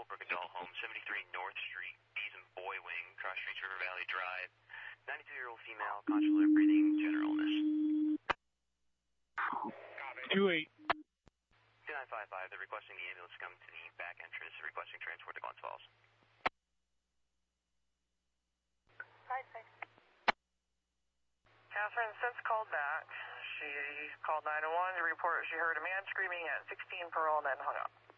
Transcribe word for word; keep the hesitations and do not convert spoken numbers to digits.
Holbrook Adult Home, seventy-three North Street, Bees and Boy Wing, Cross Street, River Valley Drive. ninety-two-year-old female, consular breathing, generalness. two eight. two nine five five, they're requesting the ambulance come to the back entrance, requesting transport to Glens Falls. Hi, hi. Catherine since called back. She called nine one one to report she heard a man screaming at sixteen Pearl and then hung up.